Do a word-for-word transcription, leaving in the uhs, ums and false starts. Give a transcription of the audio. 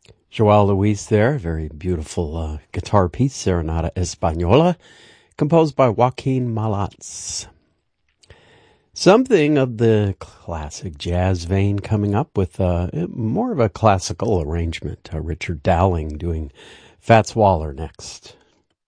Joao Luis there, very beautiful uh, guitar piece, Serenata Española, composed by Joaquin Malats. Something of the classic jazz vein coming up with uh, more of a classical arrangement. Uh, Richard Dowling doing Fats Waller next.